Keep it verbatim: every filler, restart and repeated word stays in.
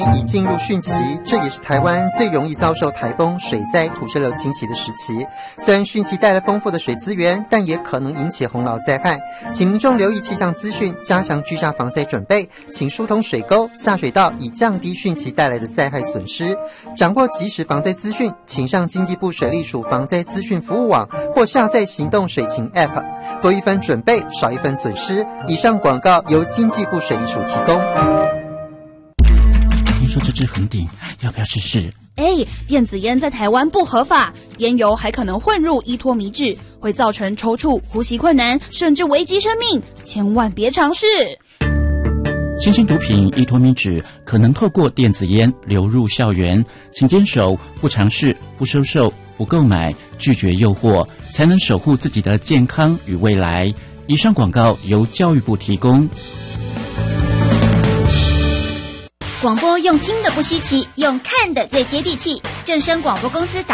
已进入汛期，这也是台湾最容易遭受台风、水灾、土石流侵袭的时期。虽然汛期带来丰富的水资源，但也可能引起洪涝灾害，请民众留意气象资讯，加强居家防灾准备，请疏通水沟、下水道，以降低汛期带来的灾害损失。掌握即时防灾资讯，请上经济部水利署防灾资讯服务网或下载行动水情 App， 多一分准备，少一分损失。以上广告由经济部水利署提供。 听说这支很顶，要不要试试？ 哎，电子烟在台湾不合法，烟油还可能混入依托醚质，会造成抽搐、呼吸困难，甚至危及生命，千万别尝试。 新型毒品依托醚质可能透过电子烟流入校园，请坚守不尝试、不收受、不购买，拒绝诱惑，才能守护自己的健康与未来。以上广告由教育部提供。 广播用听的不稀奇，用看的最接地气。正声广播公司打